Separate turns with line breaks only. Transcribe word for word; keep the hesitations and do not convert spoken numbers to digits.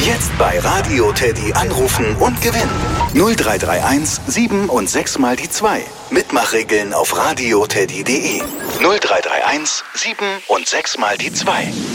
Jetzt bei Radio Teddy anrufen und gewinnen. null drei drei eins sieben und sechs mal die zwei. Mitmachregeln auf radioteddy punkt de. null drei drei eins sieben und sechs mal die zwei.